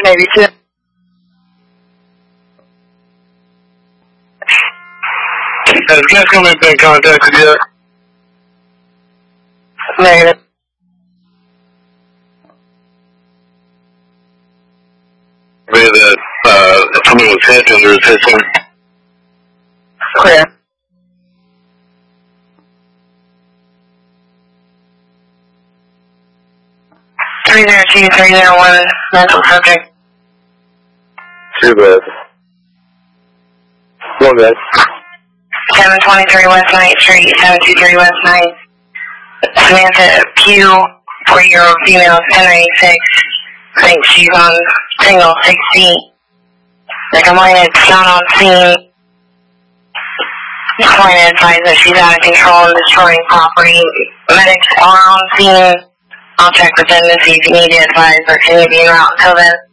maybe 2. Has gas company been contacted yet? Negative. Maybe that someone was hit and there was hissing. Clear. Three 301 mental subject. Too bad. One bad. 723 West 9th Street, 723 West 9th. Samantha Pugh, 4-year-old female, 1096. I think she's on single 60. The complainant is not on scene. The complainant advised that she's out of control and destroying property. Medics are on scene. I'll check with them to see if you need to advise or can you be en route until then.